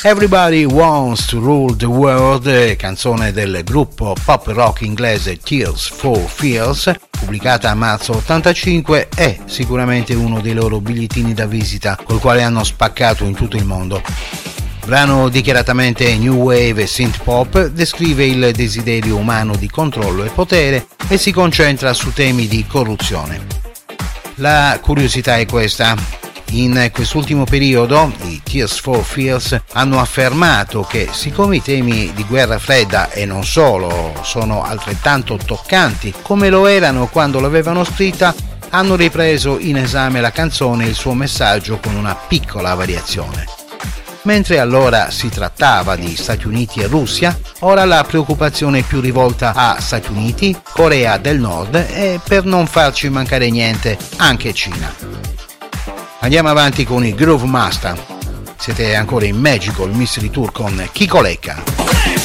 Everybody Wants to Rule the World, canzone del gruppo pop rock inglese Tears for Fears, pubblicata a marzo 85, è sicuramente uno dei loro bigliettini da visita col quale hanno spaccato in tutto il mondo. Brano dichiaratamente new wave e synth pop, descrive il desiderio umano di controllo e potere e si concentra su temi di corruzione. La curiosità è questa: in quest'ultimo periodo i Tears for Fears hanno affermato che, siccome i temi di guerra fredda e non solo sono altrettanto toccanti come lo erano quando l'avevano scritta, hanno ripreso in esame la canzone e il suo messaggio con una piccola variazione. Mentre allora si trattava di Stati Uniti e Russia, ora la preoccupazione è più rivolta a Stati Uniti, Corea del Nord e, per non farci mancare niente, anche Cina. Andiamo avanti con i Groove Master. Siete ancora in Magical Mystery Tour con Kiko Lecca.